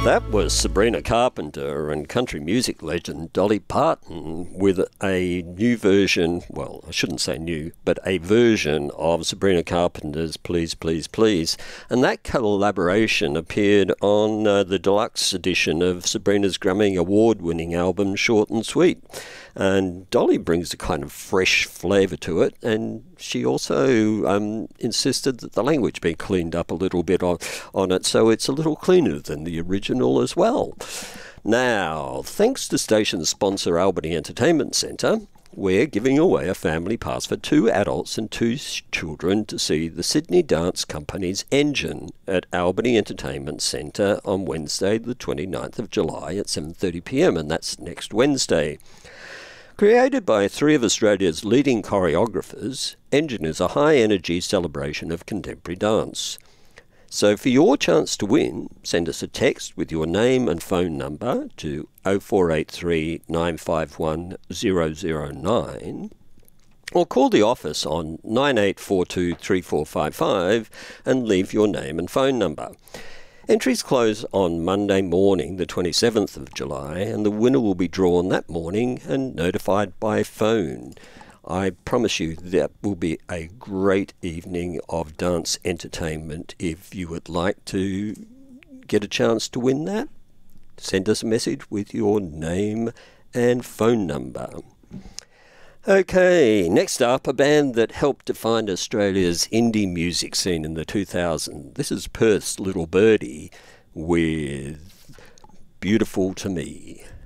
That was Sabrina Carpenter and country music legend Dolly Parton with a new version, well, I shouldn't say new, but a version of Sabrina Carpenter's Please, Please, Please. And that collaboration appeared on the deluxe edition of Sabrina's Grammy Award-winning album Short and Sweet. And Dolly brings a kind of fresh flavour to it, and she also insisted that the language be cleaned up a little bit on it, so it's a little cleaner than the original as well. Now, thanks to station sponsor Albany Entertainment Centre, we're giving away a family pass for 2 adults and 2 children to see the Sydney Dance Company's Engine at Albany Entertainment Centre on Wednesday the 29th of July at 7:30pm, and that's next Wednesday. Created by 3 of Australia's leading choreographers, Engine is a high-energy celebration of contemporary dance. So for your chance to win, send us a text with your name and phone number to 0483 951 009 or call the office on 9842 3455 and leave your name and phone number. Entries close on Monday morning, the 27th of July, and the winner will be drawn that morning and notified by phone. I promise you that will be a great evening of dance entertainment. If you would like to get a chance to win that, send us a message with your name and phone number. Okay, next up, a band that helped define Australia's indie music scene in the 2000s. This is Perth's Little Birdie with Beautiful to Me.